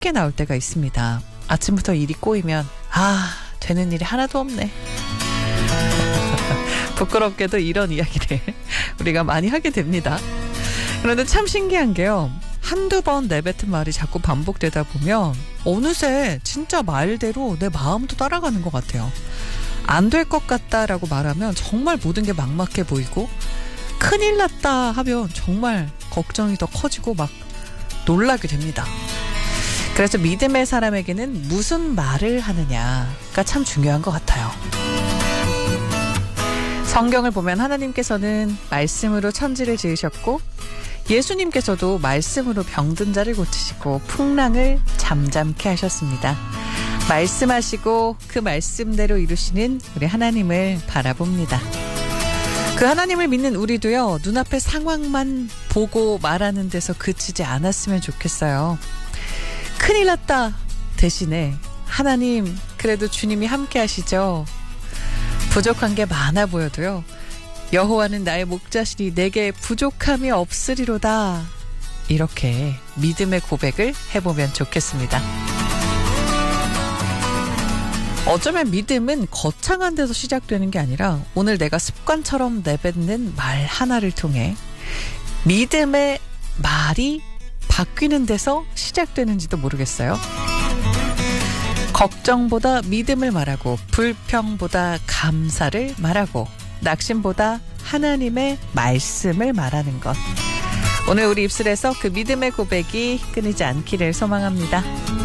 쉽게 나올 때가 있습니다. 아침부터 일이 꼬이면 되는 일이 하나도 없네. 부끄럽게도 이런 이야기를 우리가 많이 하게 됩니다. 그런데 참 신기한 게요. 한두 번 내뱉은 말이 자꾸 반복되다 보면 어느새 진짜 말대로 내 마음도 따라가는 것 같아요. 안 될 것 같다라고 말하면 정말 모든 게 막막해 보이고, 큰일 났다 하면 정말 걱정이 더 커지고 막 놀라게 됩니다. 그래서 믿음의 사람에게는 무슨 말을 하느냐가 참 중요한 것 같아요. 성경을 보면 하나님께서는 말씀으로 천지를 지으셨고, 예수님께서도 말씀으로 병든 자를 고치시고 풍랑을 잠잠케 하셨습니다. 말씀하시고 그 말씀대로 이루시는 우리 하나님을 바라봅니다. 그 하나님을 믿는 우리도요, 눈앞의 상황만 보고 말하는 데서 그치지 않았으면 좋겠어요. 큰일 났다 대신에 하나님, 그래도 주님이 함께 하시죠. 부족한 게 많아 보여도요, 여호와는 나의 목자시니 내게 부족함이 없으리로다. 이렇게 믿음의 고백을 해보면 좋겠습니다. 어쩌면 믿음은 거창한 데서 시작되는 게 아니라 오늘 내가 습관처럼 내뱉는 말 하나를 통해 믿음의 말이 바뀌는 데서 시작되는지도 모르겠어요. 걱정보다 믿음을 말하고, 불평보다 감사를 말하고, 낙심보다 하나님의 말씀을 말하는 것. 오늘 우리 입술에서 그 믿음의 고백이 끊이지 않기를 소망합니다.